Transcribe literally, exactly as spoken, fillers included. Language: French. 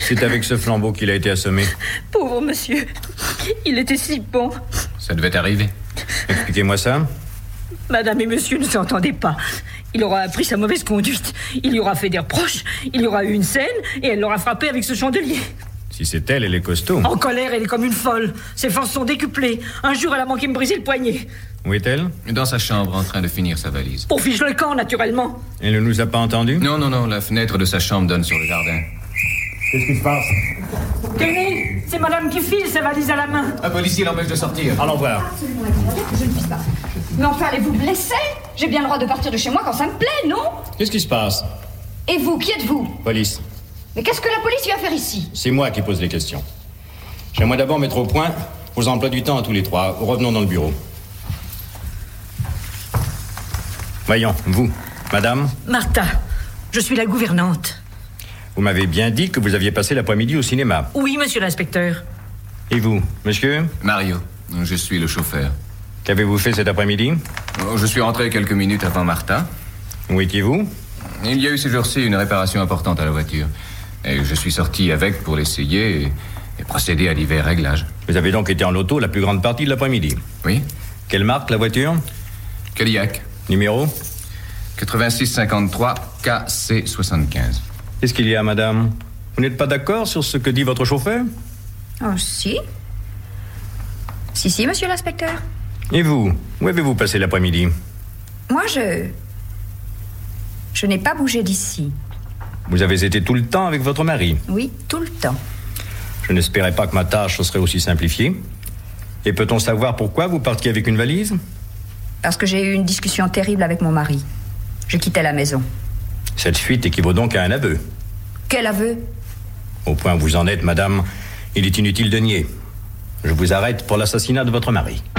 C'est avec ce flambeau qu'il a été assommé. Pauvre monsieur. Il était si bon. Ça devait arriver. Expliquez-moi ça. Madame et monsieur ne s'entendaient pas. Il aura appris sa mauvaise conduite. Il lui aura fait des reproches. Il y aura eu une scène et elle l'aura frappé avec ce chandelier. Si c'est elle, elle est costaud. En colère, elle est comme une folle. Ses forces sont décuplées. Un jour, elle a manqué de me briser le poignet. Où est-elle? Dans sa chambre, en train de finir sa valise. Pour fiche le camp, naturellement. Elle ne nous a pas entendus? Non, non, non, la fenêtre de sa chambre donne sur le jardin. Qu'est-ce qui se passe? Tenez, c'est madame qui file sa valise à la main. Un policier l'empêche de sortir. Allons voir. Je ne puisse pas. Mais enfin, allez-vous blesser? J'ai bien le droit de partir de chez moi quand ça me plaît, non? Qu'est-ce qui se passe? Et vous, qui êtes-vous? Police. Mais qu'est-ce que la police vient faire ici? C'est moi qui pose les questions. J'aimerais d'abord mettre au point vos emplois du temps à tous les trois. Revenons dans le bureau. Voyons, vous, madame, Martha, je suis la gouvernante. vous m'avez bien dit que vous aviez passé l'après-midi au cinéma. Oui, monsieur l'inspecteur. Et vous, monsieur? Mario, je suis le chauffeur. Qu'avez-vous fait cet après-midi? Je suis rentré quelques minutes avant Martha. Où étiez-vous? Il y a eu ces jours-ci une réparation importante à la voiture. Et je suis sorti avec pour l'essayer et, et procéder à divers réglages. Vous avez donc été en auto la plus grande partie de l'après-midi? Oui. Quelle marque, la voiture? Cadillac. Numéro? quatre-vingt-six cinquante-trois K C soixante-quinze. Qu'est-ce qu'il y a, madame? Vous n'êtes pas d'accord sur ce que dit votre chauffeur? Oh, si. Si, si, monsieur l'inspecteur. Et vous? Où avez-vous passé l'après-midi? Moi, je... Je n'ai pas bougé d'ici. Vous avez été tout le temps avec votre mari? Oui, tout le temps. Je n'espérais pas que ma tâche serait aussi simplifiée. Et peut-on savoir pourquoi vous partiez avec une valise? Parce que j'ai eu une discussion terrible avec mon mari. Je quittais la maison. Cette fuite équivaut donc à un aveu. Quel aveu? Au point où vous en êtes, madame, il est inutile de nier. Je vous arrête pour l'assassinat de votre mari.